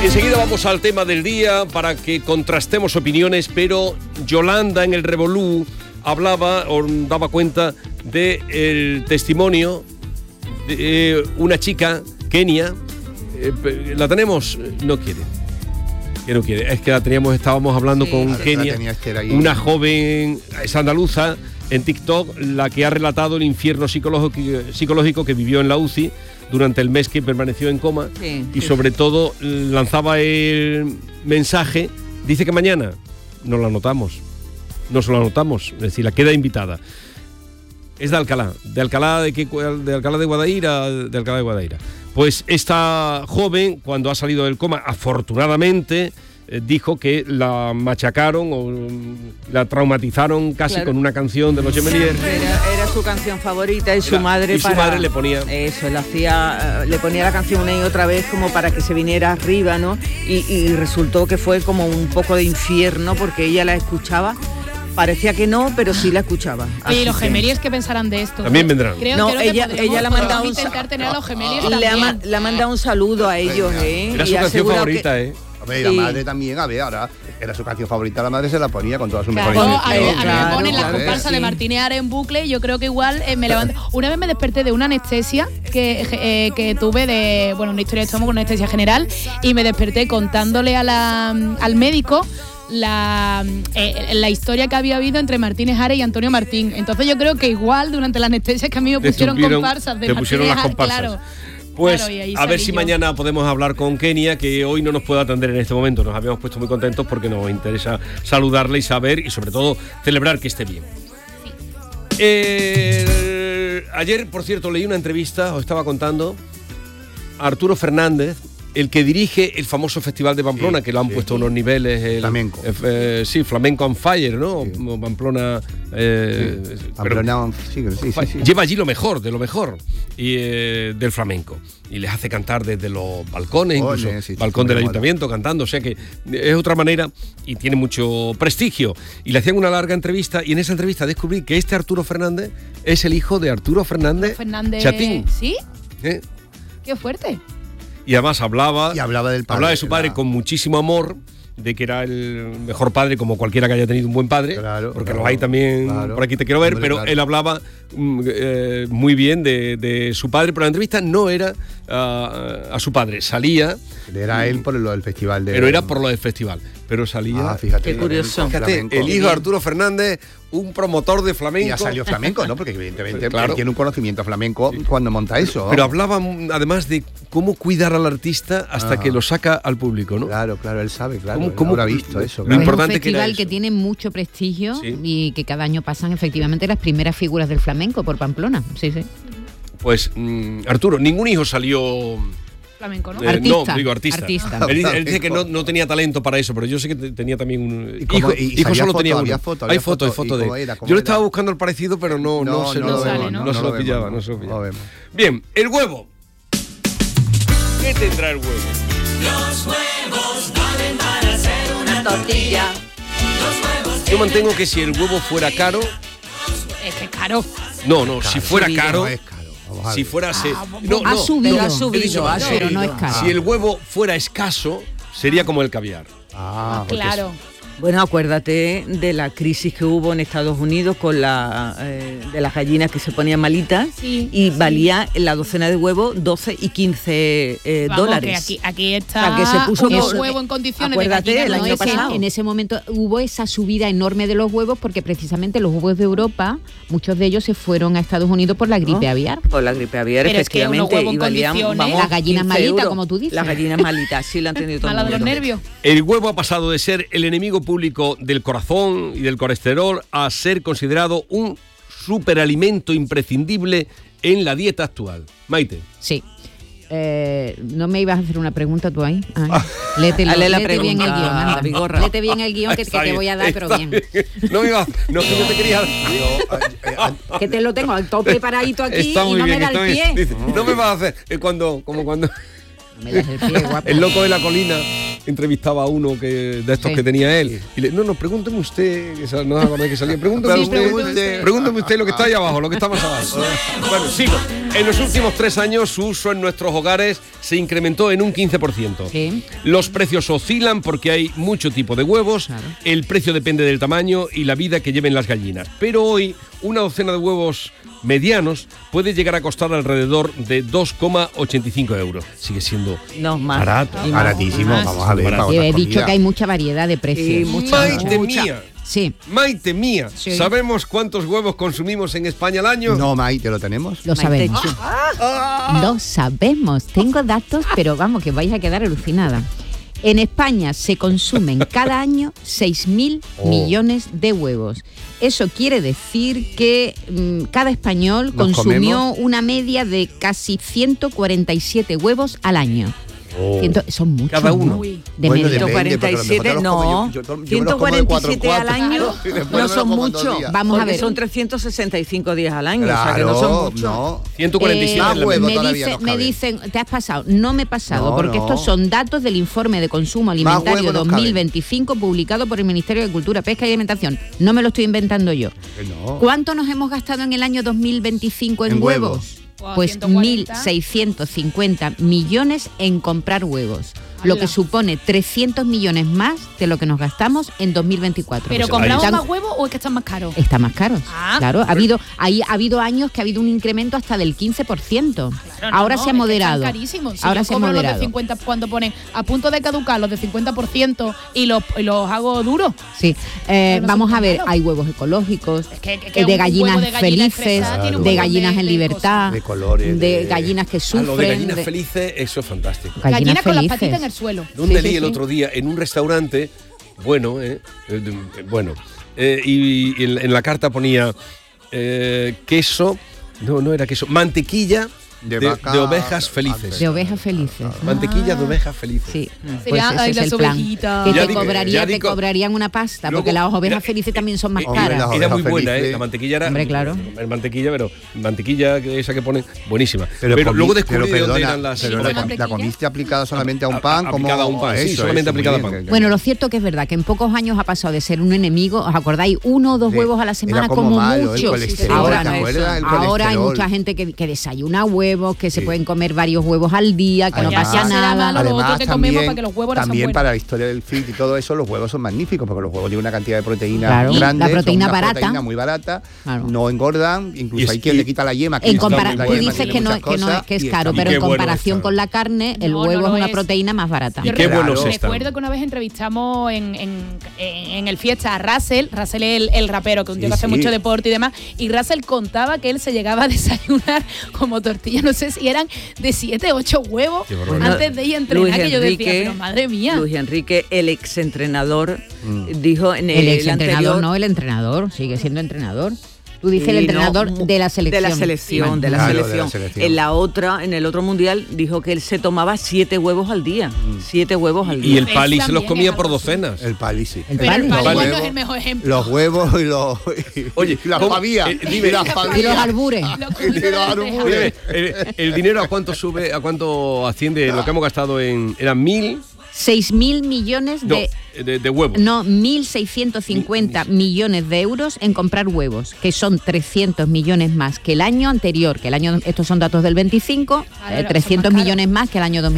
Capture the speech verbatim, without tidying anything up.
Enseguida vamos al tema del día para que contrastemos opiniones, pero Yolanda en el Revolú hablaba o daba cuenta del testimonio de una chica, Kenia. Eh, ¿La tenemos? No quiere. Que no quiere. Es que la teníamos, estábamos hablando sí. con claro, Kenia, una joven, es andaluza, en TikTok, la que ha relatado el infierno psicológico, psicológico que vivió en la U C I durante el mes que permaneció en coma sí, y sí. sobre todo lanzaba el mensaje, dice que mañana nos la anotamos, nos la anotamos, es decir, la queda invitada. Es de Alcalá, de Alcalá de, de Alcalá de Guadaira, de Alcalá de Guadaira. Pues esta joven, cuando ha salido del coma, afortunadamente, eh, dijo que la machacaron o la traumatizaron casi claro. con una canción de los Gemeliers. Era, era su canción favorita y su la, madre y su para, madre le ponía eso, le hacía, le ponía la canción una y otra vez como para que se viniera arriba, ¿no? Y, y resultó que fue como un poco de infierno porque ella la escuchaba. Parecía que no, pero sí la escuchaba. Oye, ¿y los Gemeliers qué pensarán de esto? También vendrán. Creo, no, creo ella, que ella le ha mandado un intentar tener a los Gemeliers le también. ha, le ha mandado un saludo a ellos, ¿eh? Era su canción favorita, que, ¿eh? A ver, sí. La madre también, a ver, ahora era su canción favorita, la madre se la ponía con todas sus claro, mejores a, mí, a mí claro, me ponen claro, la comparsa sí. de Martínez Are en bucle, yo creo que igual eh, me levanté. Una vez me desperté de una anestesia que, eh, que tuve de, bueno, una historia de estómago con anestesia general y me desperté contándole a la, al médico La, eh, la historia que había habido entre Martínez Are y Antonio Martín. Entonces yo creo que igual durante la anestesia que a mí me pusieron comparsas de te pusieron Martínez las comparsas. Claro. Pues claro, a ver si yo. mañana podemos hablar con Kenia, que hoy no nos puede atender en este momento. Nos habíamos puesto muy contentos porque nos interesa saludarle y saber y sobre todo celebrar que esté bien. Sí. Eh, ayer, por cierto, leí una entrevista, os estaba contando, a Arturo Fernández, el que dirige el famoso Festival de Pamplona, sí, que lo han sí, puesto a unos niveles... El, flamenco. El, eh, sí, Flamenco on Fire, ¿no? Sí. Pamplona... Eh, sí. Pamplona on sí, sí, sí, sí. Lleva allí lo mejor, de lo mejor y, eh, del flamenco. Y les hace cantar desde los balcones, incluso Ole, sí, balcón del ayuntamiento, cantando. O sea que es otra manera y tiene mucho prestigio. Y le hacían una larga entrevista y en esa entrevista descubrí que este Arturo Fernández es el hijo de Arturo Fernández, Fernández Chatín. ¿Sí? ¿Eh? ¡Qué fuerte! Y además hablaba, y hablaba, del padre, hablaba de su padre la... con muchísimo amor, de que era el mejor padre, como cualquiera que haya tenido un buen padre, claro, porque claro, los hay también, claro, por aquí te quiero ver, hombre, pero claro. él hablaba mm, eh, muy bien de, de su padre, pero la entrevista no era uh, a su padre, salía... Era él por lo del festival de... Pero era por lo del festival, pero salía... Ah, fíjate. Qué curioso. Fíjate, el hijo de Arturo Fernández, un promotor de flamenco. Y ya salió flamenco, ¿no? Porque evidentemente claro. él tiene un conocimiento flamenco sí. cuando monta eso. Pero hablaba además de cómo cuidar al artista hasta ah. que lo saca al público, ¿no? Claro, claro, él sabe, claro. ¿Cómo, cómo habrá visto eso? Lo Claro. importante es un festival que, que tiene mucho prestigio sí. y que cada año pasan efectivamente las primeras figuras del flamenco por Pamplona. Sí, sí. Pues, mmm, Arturo, ningún hijo salió... Flamenco, ¿no? Eh, artista, no, digo artista. artista. Él, él dice que no, no tenía talento para eso, pero yo sé que tenía también un... ¿Y cómo, hijo, y hijo solo foto, tenía uno. Foto, hay foto, hay foto de él. Era, yo le estaba buscando el parecido, pero no, no, no se, no no, lo sale, vemos, ¿no? no, no se lo lo vemos, pillaba, no, no se lo pillaba. lo vemos. Bien, el huevo. ¿Qué tendrá el huevo? Los huevos valen para hacer una tortilla. Los huevos Yo mantengo que si el huevo fuera caro... Es que caro. No, no, Caro. si fuera Subido, caro... no es caro. Si fuera... Se, Ah, no, ha no, subido, no, ha subido, dicho, ha no, subido. pero no es caro. Si el huevo fuera escaso, sería como el caviar. Ah, Claro. Bueno, acuérdate de la crisis que hubo en Estados Unidos con la eh, de las gallinas que se ponían malitas Sí, y sí. valía la docena de huevos doce y quince eh, Vamos, dólares. que aquí, aquí está O sea, que se puso un con- huevo en condiciones acuérdate, de gallina, el ¿no? año Es que pasado. en ese momento hubo esa subida enorme de los huevos porque precisamente los huevos de Europa, muchos de ellos se fueron a Estados Unidos por la gripe ¿No? aviar. Por la gripe aviar, Pero es que unos efectivamente, huevos y en valían, condiciones. vamos, Las gallinas quince malitas, euros. como tú dices. Las gallinas malitas, sí, la han tenido todo el Mala de los mundo. nervios. El huevo ha pasado de ser el enemigo público del corazón y del colesterol a ser considerado un superalimento imprescindible en la dieta actual. Maite. Sí. Eh, ¿No me ibas a hacer una pregunta tú ahí? Ay, léete, Dale la léete bien el pregunta, guión, anda. Vigorra. Léete bien el guión que, que Está te bien, voy a dar, está pero bien. No me iba, no, que yo te quería... Que te lo tengo al tope paradito aquí Está y muy no bien, me da está el bien. pie. Dice, no me vas a hacer... Es cuando, como cuando... No me das el pie, guapo. El loco de la colina entrevistaba a uno que, de estos Sí. que tenía él. Y le, no, no, pregúnteme usted, que sal- no me acordé que salía. Pregúnteme Sí, usted, pregúnteme usted. pregúnteme usted lo que está ahí abajo, lo que está más abajo. Bueno, sigo. En los últimos tres años su uso en nuestros hogares se incrementó en un quince por ciento. Sí. Los precios oscilan porque hay mucho tipo de huevos, Claro. el precio depende del tamaño y la vida que lleven las gallinas. Pero hoy una docena de huevos medianos puede llegar a costar alrededor de dos coma ochenta y cinco euros. Sigue siendo No, más. barato. Y más. Baratísimo, Más. vamos a ver. Barato. para Sí, otras he dicho comidas. que hay mucha variedad de precios. Sí, mucha, Maite mucha. mía, Sí, Maite mía, Sí. ¿sabemos cuántos huevos consumimos en España al año? No, Maite, ¿lo tenemos? lo sabemos. Lo sabemos. Tengo datos, pero vamos, que vais a quedar alucinada. En España se consumen cada año seis mil Oh. millones de huevos. Eso quiere decir que mm, cada español ¿Nos consumió comemos? una media de casi ciento cuarenta y siete huevos al año. Oh. Ciento- son muchos. Cada uno. ¿no? Uy. De Bueno, media. depende, pero a lo mejor ciento cuarenta y siete, te los como no. yo- yo- yo me los como de ciento cuarenta y siete cuatro en al año cuatro. Y después no me lo son como en dos muchos. días. Vamos a Porque ver. son trescientos sesenta y cinco días al año, Claro, o sea que no son muchos. no. ciento cuarenta y siete Eh, es la huevo me, todavía dice- nos me cabe. dicen, te has pasado. No me he pasado, No, porque no. estos son datos del informe de consumo alimentario huevos nos dos mil veinticinco publicado por el Ministerio de Cultura, Pesca y Alimentación. No me lo estoy inventando yo. Que no. ¿Cuánto nos hemos gastado en el año dos mil veinticinco en, En huevos? huevos. Wow, Pues ciento mil cuarenta. seiscientos cincuenta millones en comprar huevos, lo que ¡Hala! supone trescientos millones más de lo que nos gastamos en dos mil veinticuatro. ¿Pero Pues compramos ahí- más huevos o es que están más caros? Está más caros. Ah. Claro, ha habido, ahí ha habido años que ha habido un incremento hasta del quince por ciento. Claro, no, Ahora no, se ha es que moderado. están carísimos. Si Ahora yo se ha compro los de moderado. cincuenta cuando ponen a punto de caducar los de cincuenta por ciento y los, y los hago duros. Sí, Eh, Pero no vamos son a ver, tan caros. hay huevos ecológicos, Es que- que- que eh, un de huevo gallinas de gallina felices, estresada tiene un de montón gallinas de- en de libertad, cosas. De colores, de de- gallinas que Ah, sufren. lo de gallinas de- felices, eso es fantástico. gallinas Gallinas con las felices. patitas en el suelo. ¿Dónde Sí, leí sí, el sí. otro día? En un restaurante, bueno, eh, eh, de- bueno, eh, y, y en, en la carta ponía eh, queso, no, no era queso, mantequilla de, De vaca- de ovejas felices. De ovejas felices. Mantequilla de ovejas felices. Sí, pues Sería, ese ay, es las el plan. ovejitas. Que Ya te, digo, cobraría- ya te digo. cobrarían una pasta, Luego, porque las ovejas era- felices también son más Eh, Hombre, caras. las Era muy ovejas buena, ¿eh? felices. La mantequilla era. Hombre, claro. El mantequilla, pero mantequilla que esa que ponen, buenísima. Pero, comi- luego descubrí pero de dónde perdona, eran las pero Sí, la, ovejas. com- la mantequilla. comiste aplicada solamente a un pan, A- como aplicada a un pan, sí, eso, solamente eso, aplicada muy a bien, pan. que- Bueno, lo cierto que es verdad que en pocos años ha pasado de ser un enemigo, ¿os acordáis? Uno o dos Sí, huevos a la era semana como como, malo, el mucho. colesterol, ahora ¿te no. acuerdas? El Ahora hay colesterol. mucha gente que, que desayuna huevos, que se Sí. pueden comer varios huevos al día, que no Además- pasa Ya será nada. malo. lo otro que comemos para que los huevos no sean también buenos. para la historia del fit y todo eso, los huevos son magníficos porque los huevos tienen una cantidad de proteína Claro, grande, la proteína son una barata. proteína muy barata, Claro. no engordan, incluso Y- hay quien y- le quita la yema. En quien compara- quita la tú yema, dices tiene que no, muchas que no es, cosas que es y caro, está pero qué en bueno comparación está. con la carne, el No, huevo no es lo una es. proteína más barata. Y Yo qué recuerdo- buenos están. Recuerdo que una vez entrevistamos en, en, en el fiesta a Russell, Russell es el, el rapero, que es un tío Sí, que hace sí. mucho deporte y demás, y Russell contaba que él se llegaba a desayunar como tortilla, no sé si eran de siete, ocho huevos Qué barbaridad. antes de ir a entrenar, que yo decía, pero madre mía. Luis Enrique, el exentrenador, dijo en el, El exentrenador anterior, no, el entrenador, sigue siendo entrenador. Tú dices y el no, entrenador mu- de la selección. De la selección, de la, Claro, de la selección. selección. En la otra, en el otro mundial, dijo que él se tomaba siete huevos al día. Siete huevos al Y día. el pali se los También comía es por algo así. docenas. El pali, sí. El Pero el pali. pali Vale. igual no Los es el mejor ejemplo. Los huevos y los Oye, y las ¿cómo? pavías. Eh, dime. y las Y los pavías. albures. Lo Y los comí con la albures. Mire, el, el dinero a cuánto sube, a cuánto asciende lo que hemos gastado en. Eran mil seis mil millones no, de... de, de huevos. No, mil seiscientos cincuenta millones de euros en comprar huevos, que son trescientos millones más que el año anterior, que el año, estos son datos del veinticinco, Claro, eh, son más trescientos caros. millones más que el año dos mil